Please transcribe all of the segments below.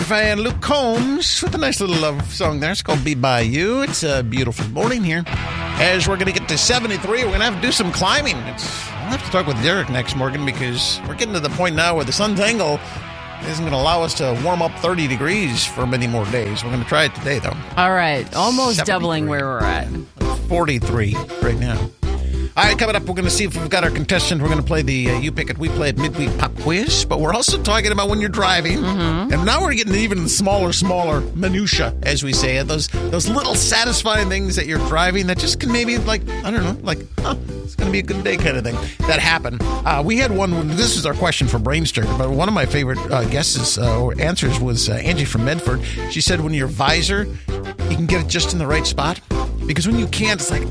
McCarthy and Luke Combs with a nice little love song there. It's called Be By You. It's a beautiful morning here. As we're going to get to 73, we're going to have to do some climbing. I'll have to talk with Derek next, Morgan, because we're getting to the point now where the sun's angle isn't going to allow us to warm up 30 degrees for many more days. We're going to try it today, though. All right. Almost doubling where we're at. 43 right now. All right, coming up, we're going to see if we've got our contestant. We're going to play the You Pick It, We Play It midweek pop quiz, but we're also talking about when you're driving. Mm-hmm. And now we're getting even smaller minutia, as we say it. Those little satisfying things that you're driving that just can maybe, it's going to be a good day kind of thing. That happened. We had one, this is our question for Brainstorm, but one of my favorite guesses or answers was Angie from Medford. She said when your visor, you can get it just in the right spot. Because when you can't, it's like,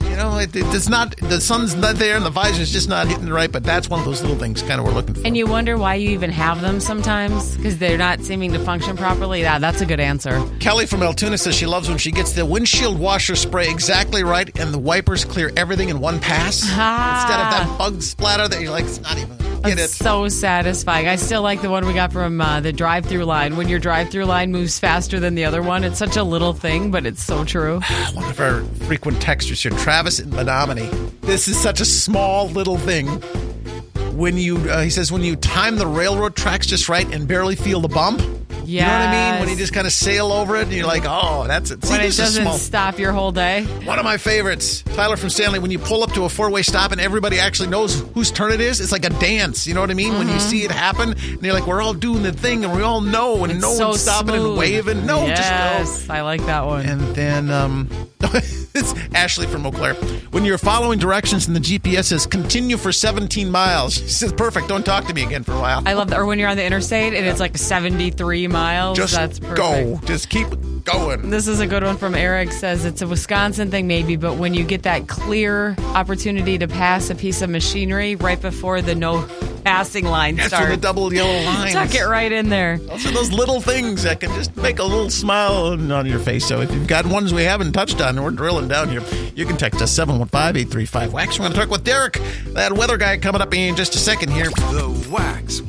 it's not, the sun's not there and the visor's just not hitting it right, but that's one of those little things kind of we're looking for. And you wonder why you even have them sometimes, because they're not seeming to function properly. Yeah, that's a good answer. Kelly from Altoona says she loves when she gets the windshield washer spray exactly right and the wipers clear everything in one pass. Instead of that bug splatter that you're like, it's not even get it. So satisfying. I still like the one we got from the drive-through line. When your drive-through line moves faster than the other one, it's such a little thing, but it's so true. One of our frequent texters here, Travis in Menominee. This is such a small little thing. When he says, when you time the railroad tracks just right and barely feel the bump. Yes. You know what I mean? When you just kind of sail over it and you're like, oh, that's it. See, when it doesn't stop your whole day. One of my favorites, Tyler from Stanley, when you pull up to a four-way stop and everybody actually knows whose turn it is, it's like a dance. You know what I mean? Mm-hmm. When you see it happen and you're like, we're all doing the thing and we all know and no one's stopping and waving. No, just go. I like that one. And then it's Ashley from Eau Claire. When you're following directions and the GPS says continue for 17 miles. She says, perfect, don't talk to me again for a while. I love that. Or when you're on the interstate and it's like 73 miles. That's perfect. Go. Just keep going. This is a good one from Eric. Says it's a Wisconsin thing maybe, but when you get that clear opportunity to pass a piece of machinery right before the no passing line starts. After the double yellow lines. Tuck it right in there. Those are those little things that can just make a little smile on your face. So if you've got ones we haven't touched on and we're drilling down here, you can text us 715-835-WAX. We're going to talk with Derek, that weather guy, coming up in just a second here. The Wax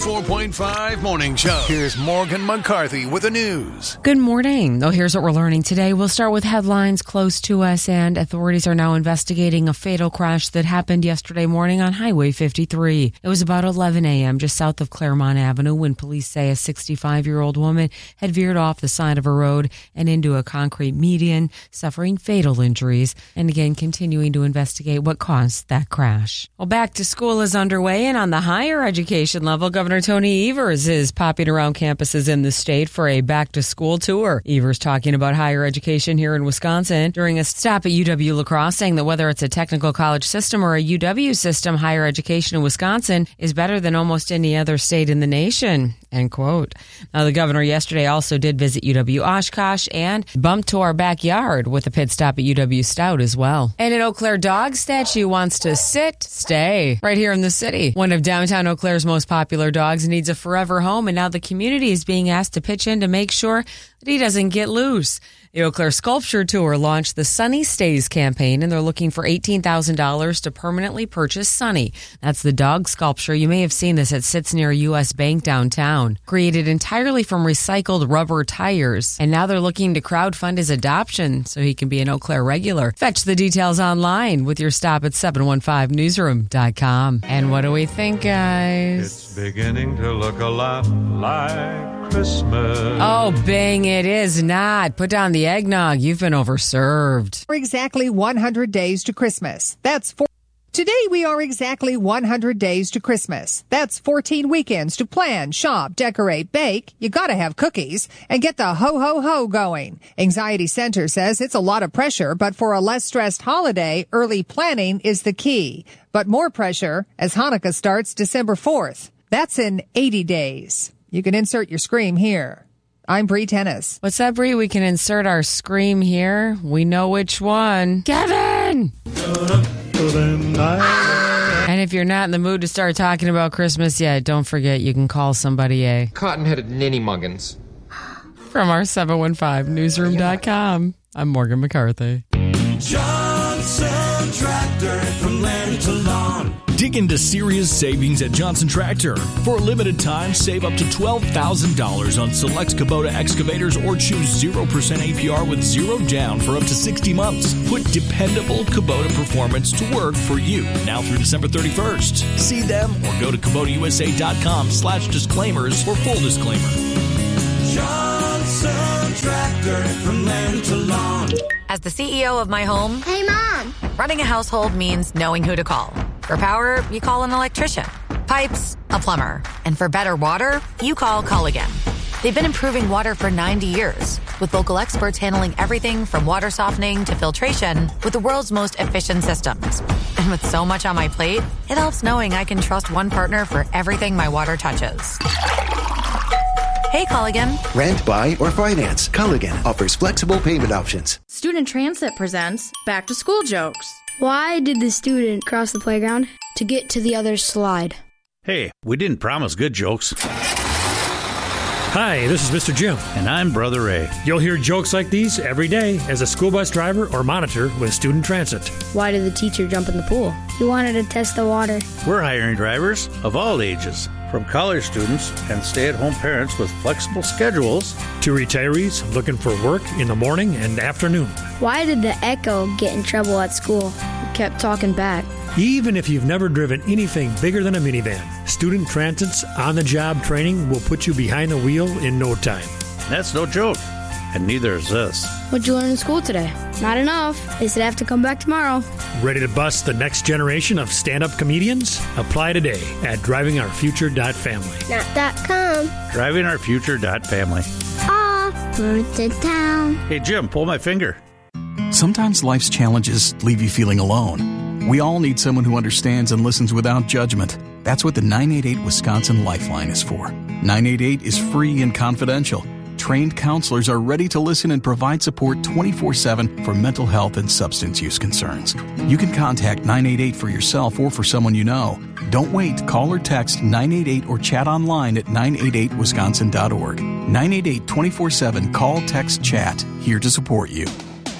104.5 Morning Show. Here's Morgan McCarthy with the news. Good morning. Oh, here's what we're learning today. We'll start with headlines close to us, and authorities are now investigating a fatal crash that happened yesterday morning on Highway 53. It was about 11 a.m. just south of Claremont Avenue when police say a 65-year-old woman had veered off the side of a road and into a concrete median, suffering fatal injuries, and again continuing to investigate what caused that crash. Well, back to school is underway, and on the higher education level, Governor Tony Evers is popping around campuses in the state for a back-to-school tour. Evers talking about higher education here in Wisconsin during a stop at UW-La Crosse, saying that whether it's a technical college system or a UW system, higher education in Wisconsin is better than almost any other state in the nation, end quote. Now, the governor yesterday also did visit UW-Oshkosh and bumped to our backyard with a pit stop at UW-Stout as well. And an Eau Claire dog statue wants to stay right here in the city. One of downtown Eau Claire's most popular dogs needs a forever home, and now the community is being asked to pitch in to make sure that he doesn't get loose. The Eau Claire Sculpture Tour launched the Sunny Stays campaign, and they're looking for $18,000 to permanently purchase Sunny. That's the dog sculpture. You may have seen this. It sits near U.S. Bank downtown. Created entirely from recycled rubber tires. And now they're looking to crowdfund his adoption so he can be an Eau Claire regular. Fetch the details online with your stop at 715newsroom.com. And what do we think, guys? It's beginning to look a lot like Christmas. Oh, bang, it is not. Put down the eggnog. You've been overserved. For exactly 100 days to Christmas. Today we are exactly 100 days to Christmas. That's 14 weekends to plan, shop, decorate, bake. You gotta have cookies and get the ho-ho-ho going. Anxiety Center says it's a lot of pressure, but for a less stressed holiday, early planning is the key. But more pressure as Hanukkah starts December 4th. That's in 80 days. You can insert your scream here. I'm Bree Tennis. What's that, Bree? We can insert our scream here. We know which one. Kevin! And if you're not in the mood to start talking about Christmas yet, don't forget you can call somebody a cotton-headed ninny muggins. From our 715newsroom.com. I'm Morgan McCarthy. Johnson Tractor, from land to lawn. Dig into serious savings at Johnson Tractor. For a limited time, save up to $12,000 on select Kubota excavators or choose 0% APR with zero down for up to 60 months. Put dependable Kubota performance to work for you now through December 31st. See them or go to KubotaUSA.com/disclaimers for full disclaimer. Johnson Tractor, from land to lawn. As the CEO of my home, hey, Mom, running a household means knowing who to call. For power, you call an electrician. Pipes, a plumber. And for better water, you call Culligan. They've been improving water for 90 years, with local experts handling everything from water softening to filtration with the world's most efficient systems. And with so much on my plate, it helps knowing I can trust one partner for everything my water touches. Hey, Culligan. Rent, buy, or finance. Culligan offers flexible payment options. Student Transit presents Back to School Jokes. Why did the student cross the playground? To get to the other slide. Hey, we didn't promise good jokes. Hi, this is Mr. Jim. And I'm Brother Ray. You'll hear jokes like these every day as a school bus driver or monitor with Student Transit. Why did the teacher jump in the pool? He wanted to test the water. We're hiring drivers of all ages, from college students and stay-at-home parents with flexible schedules to retirees looking for work in the morning and afternoon. Why did the Echo get in trouble at school? He kept talking back. Even if you've never driven anything bigger than a minivan, Student Transit's on-the-job training will put you behind the wheel in no time. That's no joke, and neither is this. What'd you learn in school today? Not enough. They said I have to come back tomorrow. Ready to bust the next generation of stand-up comedians? Apply today at DrivingOurFuture.family. Not .com. DrivingOurFuture.family. Off to town. Hey, Jim, pull my finger. Sometimes life's challenges leave you feeling alone. We all need someone who understands and listens without judgment. That's what the 988 Wisconsin Lifeline is for. 988 is free and confidential. Trained counselors are ready to listen and provide support 24/7 for mental health and substance use concerns. You can contact 988 for yourself or for someone you know. Don't wait. Call or text 988 or chat online at 988wisconsin.org. 988 24/7. Call, text, chat. Here to support you.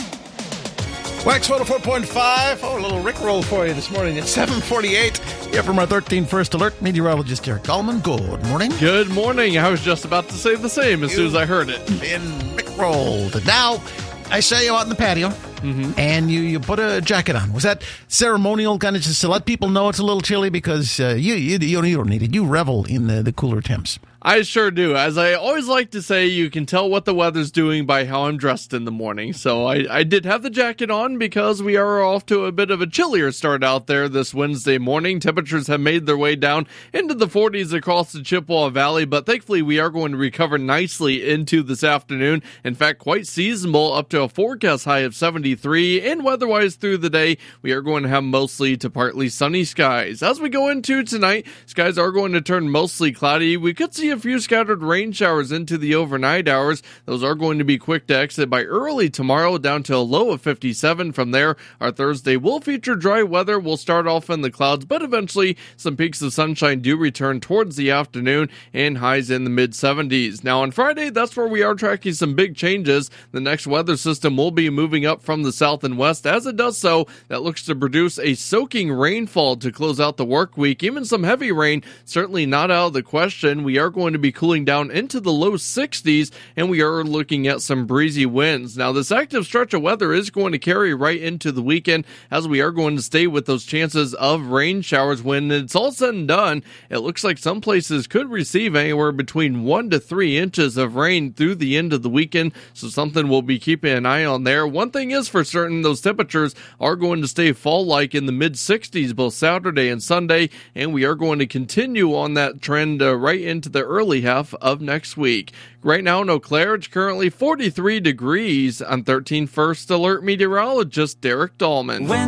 Wax 104.5. Oh, a little Rickroll for you this morning at 7:48. Here from our 13 First Alert meteorologist Derek Gallman. Good morning. Good morning. I was just about to say the same as soon as I heard it. Been Rickrolled. Now, I saw you out in the patio, and you put a jacket on. Was that ceremonial, kind of just to let people know it's a little chilly? Because you don't need it. You revel in the cooler temps. I sure do. As I always like to say, you can tell what the weather's doing by how I'm dressed in the morning. So I did have the jacket on because we are off to a bit of a chillier start out there this Wednesday morning. Temperatures have made their way down into the 40s across the Chippewa Valley, but thankfully we are going to recover nicely into this afternoon. In fact, quite seasonable, up to a forecast high of 73. And weather-wise through the day, we are going to have mostly to partly sunny skies. As we go into tonight, skies are going to turn mostly cloudy. We could see a few scattered rain showers into the overnight hours. Those are going to be quick to exit by early tomorrow, down to a low of 57. From there, our Thursday will feature dry weather. We'll start off in the clouds, but eventually some peaks of sunshine do return towards the afternoon and highs in the mid-70s. Now on Friday, that's where we are tracking some big changes. The next weather system will be moving up from the south and west. As it does so, that looks to produce a soaking rainfall to close out the work week. Even some heavy rain, certainly not out of the question. We are going to be cooling down into the low 60s, and we are looking at some breezy winds. Now, this active stretch of weather is going to carry right into the weekend, as we are going to stay with those chances of rain showers. When it's all said and done, it looks like some places could receive anywhere between 1 to 3 inches of rain through the end of the weekend, so something we'll be keeping an eye on there. One thing is for certain, those temperatures are going to stay fall-like in the mid-60s both Saturday and Sunday, and we are going to continue on that trend right into the early half of next week. Right now in Eau Claire, it's currently 43 degrees. I'm 13 First Alert meteorologist Derek Dahlman.